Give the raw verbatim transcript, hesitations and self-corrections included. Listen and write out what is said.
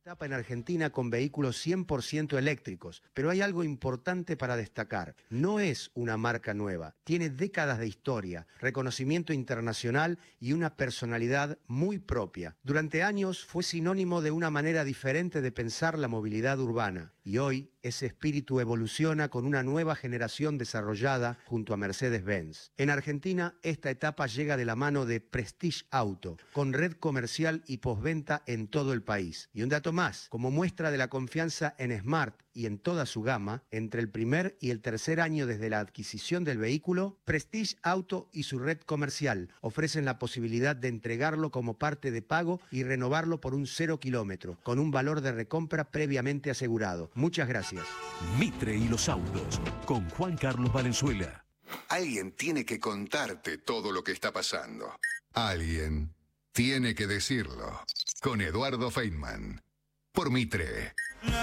Etapa en Argentina con vehículos cien por ciento eléctricos, pero hay algo importante para destacar. No es una marca nueva, tiene décadas de historia, reconocimiento internacional y una personalidad muy propia. Durante años fue sinónimo de una manera diferente de pensar la movilidad urbana y hoy ese espíritu evoluciona con una nueva generación desarrollada junto a Mercedes-Benz. En Argentina, esta etapa llega de la mano de Prestige Auto, con red comercial y postventa en todo el país. Y un dato más, como muestra de la confianza en Smart y en toda su gama, entre el primer y el tercer año desde la adquisición del vehículo, Prestige Auto y su red comercial ofrecen la posibilidad de entregarlo como parte de pago y renovarlo por un cero kilómetro, con un valor de recompra previamente asegurado. Muchas gracias. Mitre y los autos, con Juan Carlos Valenzuela. Alguien tiene que contarte todo lo que está pasando. Alguien tiene que decirlo. Con Eduardo Feynman. Por Mitre.